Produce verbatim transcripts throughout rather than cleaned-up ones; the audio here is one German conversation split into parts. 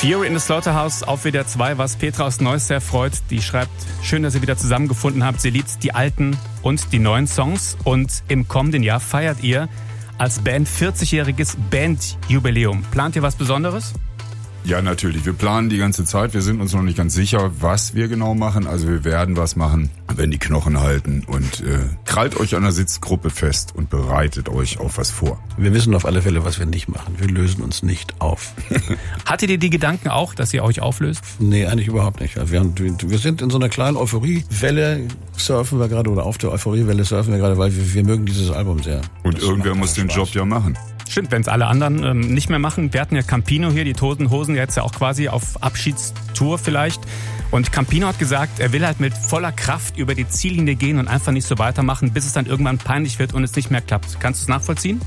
Fury in the Slaughterhouse auf W D R zwei, was Petra aus Neuss sehr freut. Die schreibt, schön, dass ihr wieder zusammengefunden habt. Sie liebt die alten und die neuen Songs. Und im kommenden Jahr feiert ihr als Band vierzigjähriges Bandjubiläum. Plant ihr was Besonderes? Ja, natürlich. Wir planen die ganze Zeit. Wir sind uns noch nicht ganz sicher, was wir genau machen. Also wir werden was machen, wenn die Knochen halten. Und äh, krallt euch an der Sitzgruppe fest und bereitet euch auf was vor. Wir wissen auf alle Fälle, was wir nicht machen. Wir lösen uns nicht auf. Hattet ihr die Gedanken auch, dass ihr euch auflöst? Nee, eigentlich überhaupt nicht. Wir, haben, wir sind in so einer kleinen Euphoriewelle, surfen wir gerade, oder auf der Euphoriewelle surfen wir gerade, weil wir, wir mögen dieses Album sehr. Und das irgendwer muss den Spaß. Job ja machen. Stimmt, wenn es alle anderen ähm, nicht mehr machen. Wir hatten ja Campino hier, die Toten Hosen, jetzt ja auch quasi auf Abschiedstour vielleicht. Und Campino hat gesagt, er will halt mit voller Kraft über die Ziellinie gehen und einfach nicht so weitermachen, bis es dann irgendwann peinlich wird und es nicht mehr klappt. Kannst du es nachvollziehen?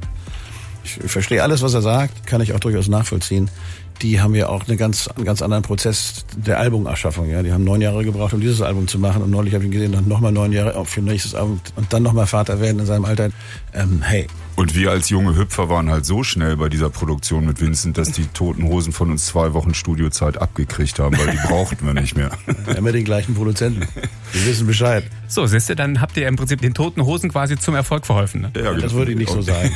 Ich verstehe alles, was er sagt, kann ich auch durchaus nachvollziehen. Die haben ja auch eine ganz, einen ganz anderen Prozess der Albumerschaffung. Ja, die haben neun Jahre gebraucht, um dieses Album zu machen. Und neulich habe ich ihn gesehen, dann nochmal neun Jahre auch für ein nächstes Album und dann nochmal Vater werden in seinem Alter. Ähm, hey. Und wir als junge Hüpfer waren halt so schnell bei dieser Produktion mit Vincent, dass die Toten Hosen von uns zwei Wochen Studiozeit abgekriegt haben, weil die brauchten wir nicht mehr. Immer den gleichen Produzenten. Wir wissen Bescheid. So, siehst du, dann habt ihr im Prinzip den Toten Hosen quasi zum Erfolg verholfen. Ne? Ja, das würde ich nicht so sagen.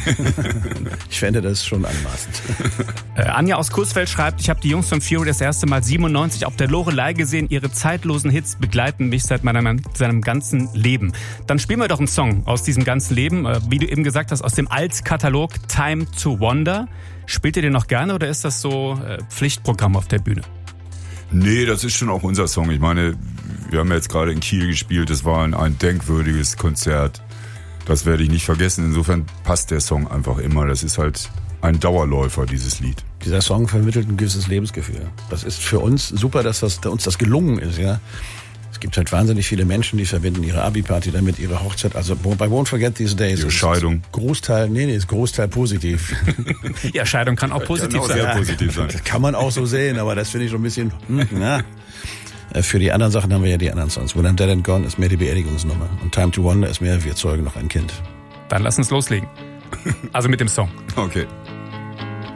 Ich fände das schon anmaßend. Äh, Anja aus Coesfeld schreibt, ich habe die Jungs von Fury das erste Mal siebenundneunzig auf der Loreley gesehen. Ihre zeitlosen Hits begleiten mich seit meinem, seinem ganzen Leben. Dann spielen wir doch einen Song aus diesem ganzen Leben. Äh, wie du eben gesagt hast, aus dem Altkatalog Time to Wonder. Spielt ihr den noch gerne oder ist das so äh, Pflichtprogramm auf der Bühne? Nee, das ist schon auch unser Song. Ich meine, wir haben jetzt gerade in Kiel gespielt. Das war ein, ein denkwürdiges Konzert. Das werde ich nicht vergessen. Insofern passt der Song einfach immer. Das ist halt ein Dauerläufer, dieses Lied. Dieser Song vermittelt ein gewisses Lebensgefühl. Das ist für uns super, dass das, uns das gelungen ist, ja. Es gibt halt wahnsinnig viele Menschen, die verbinden ihre Abi-Party damit, ihre Hochzeit. Also bei Won't Forget These Days. Ihre Scheidung. Großteil, nee, nee, ist Großteil positiv. Ja, Scheidung kann auch positiv kann auch sein. sehr positiv sein. Das kann man auch so sehen, aber das finde ich schon ein bisschen, hm, na. Für die anderen Sachen haben wir ja die anderen Songs. When I'm Dead and Gone ist mehr die Beerdigungsnummer. Und Time to Wonder ist mehr, wir zeugen noch ein Kind. Dann lass uns loslegen. Also mit dem Song. Okay.